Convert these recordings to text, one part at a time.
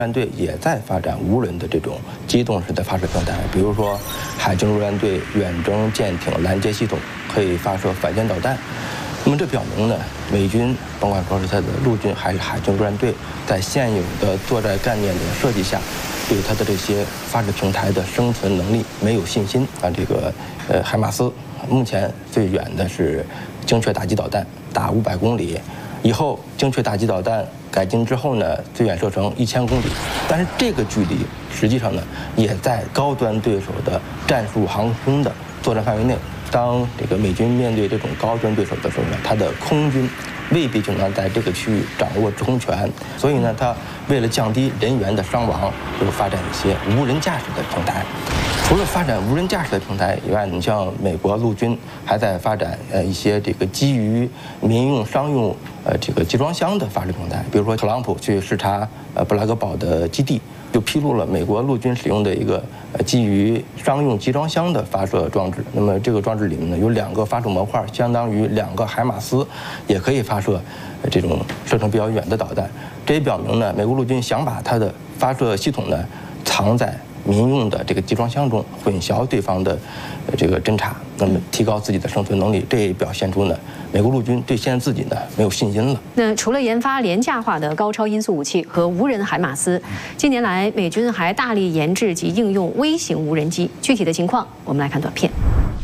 战队也在发展无人的这种机动式的发射平台，比如说海军陆战队远征舰艇拦截系统可以发射反舰导弹。那么这表明呢，美军甭管说是它的陆军还是海军陆战队，在现有的作战概念的设计下，对它的这些发射平台的生存能力没有信心啊。这个海马斯目前最远的是精确打击导弹，打500公里。以后精确打击导弹改进之后呢，最远射程1000公里。但是这个距离实际上呢，也在高端对手的战术航空的作战范围内。当这个美军面对这种高端对手的时候呢，它的空军未必就能在这个区域掌握制空权。所以呢，它为了降低人员的伤亡，就发展一些无人驾驶的平台。除了发展无人驾驶的平台以外，你像美国陆军还在发展一些这个基于民用商用这个集装箱的发射平台。比如说特朗普去视察布拉格堡的基地，就披露了美国陆军使用的一个基于商用集装箱的发射装置。那么这个装置里面呢，有2个发射模块，相当于2个海马斯，也可以发射这种射程比较远的导弹。这也表明呢，美国陆军想把它的发射系统呢藏在民用的这个集装箱中，混淆对方的这个侦察，那么提高自己的生存能力。这也表现出呢，美国陆军对现在自己呢没有信心了。 那除了研发廉价化的高超音速武器和无人海马斯，近年来美军还大力研制及应用微型无人机。具体的情况，我们来看短片。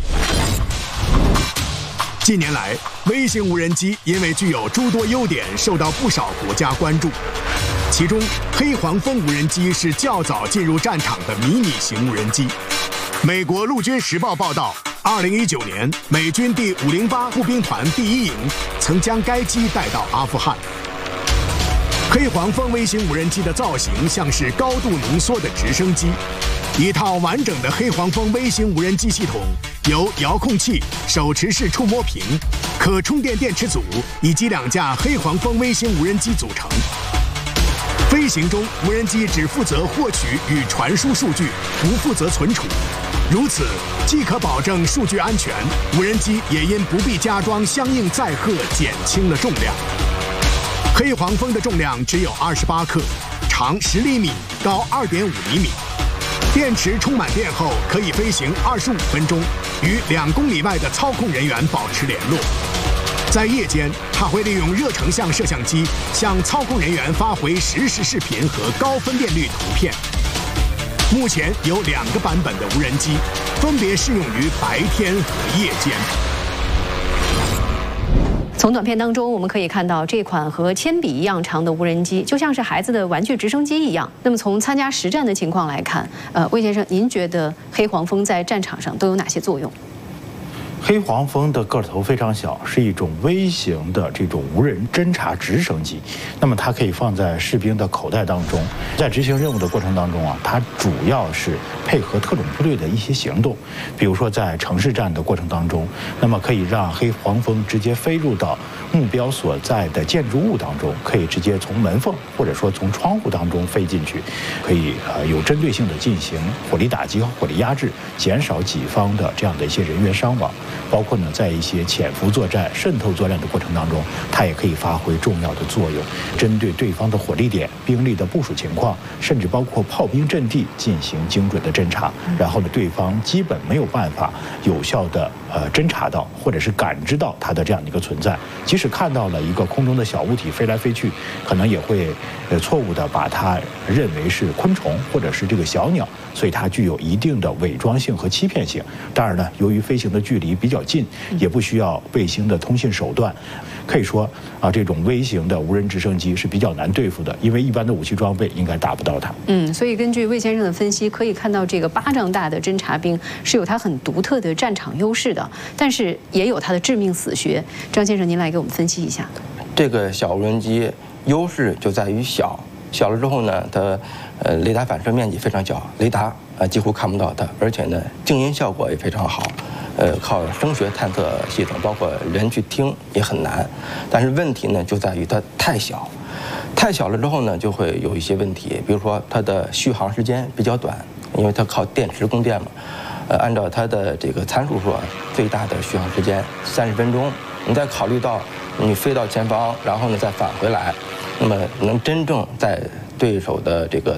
近年来，微型无人机因为具有诸多优点，受到不少国家关注。其中，黑黄蜂无人机是较早进入战场的迷你型无人机。美国陆军时报报道，2019年，美军第508步兵团第1营曾将该机带到阿富汗。黑黄蜂微型无人机的造型像是高度浓缩的直升机。一套完整的黑黄蜂微型无人机系统由遥控器、手持式触摸屏、可充电电池组以及2架黑黄蜂微型无人机组成。飞行中，无人机只负责获取与传输数据，不负责存储。如此，既可保证数据安全，无人机也因不必加装相应载荷，减轻了重量。黑黄蜂的重量只有28克，长10厘米，高2.5厘米。电池充满电后，可以飞行25分钟，与2公里外的操控人员保持联络。在夜间，它会利用热成像摄像机向操控人员发回实时视频和高分辨率图片。目前有2个版本的无人机，分别适用于白天和夜间。 从短片当中，我们可以看到这款和铅笔一样长的无人机，就像是孩子的玩具直升机一样。那么从参加实战的情况来看，魏先生，您觉得黑黄蜂在战场上都有哪些作用？ 黑黄蜂的个头非常小，是一种微型的这种无人侦察直升机。那么它可以放在士兵的口袋当中，在执行任务的过程当中啊，它主要是配合特种部队的一些行动。比如说在城市战的过程当中，那么可以让黑黄蜂直接飞入到目标所在的建筑物当中，可以直接从门缝或者说从窗户当中飞进去，可以有针对性的进行火力打击和火力压制，减少己方的这样的一些人员伤亡。包括呢，在一些潜伏作战、渗透作战的过程当中，它也可以发挥重要的作用，针对对方的火力点、兵力的部署情况，甚至包括炮兵阵地进行精准的侦察。然后呢，对方基本没有办法有效的侦察到或者是感知到它的这样的一个存在。即使看到了一个空中的小物体飞来飞去，可能也会错误的把它认为是昆虫或者是这个小鸟，所以它具有一定的伪装性和欺骗性。当然呢，由于飞行的距离比较近，也不需要卫星的通信手段，可以说啊，这种微型的无人直升机是比较难对付的，因为一般的武器装备应该打不到它。 所以根据魏先生的分析，可以看到这个巴掌大的侦察兵是有它很独特的战场优势的，但是也有它的致命死穴。张先生，您来给我们分析一下。 这个小无人机优势就在于小了之后呢，它雷达反射面积非常小，雷达几乎看不到它，而且呢静音效果也非常好。靠声学探测系统，包括人去听也很难。但是问题呢就在于它太小，太小了之后呢就会有一些问题，比如说它的续航时间比较短，因为它靠电池供电嘛。按照它的这个参数说，最大的续航时间30分钟。你再考虑到你飞到前方，然后呢再返回来，那么能真正在对手的这个